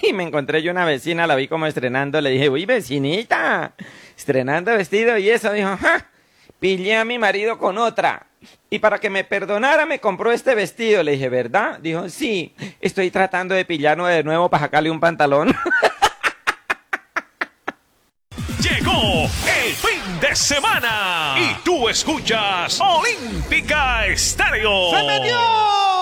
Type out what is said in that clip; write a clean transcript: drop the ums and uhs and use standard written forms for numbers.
Y me encontré yo una vecina, la vi como estrenando, le dije, uy, vecinita, estrenando vestido y eso, dijo, ¡ja! Pillé a mi marido con otra. Y para que me perdonara me compró este vestido. Le dije, ¿verdad? Dijo, sí, estoy tratando de pillarlo de nuevo para sacarle un pantalón. Llegó el fin de semana y tú escuchas Olímpica Estéreo. ¡Se metió!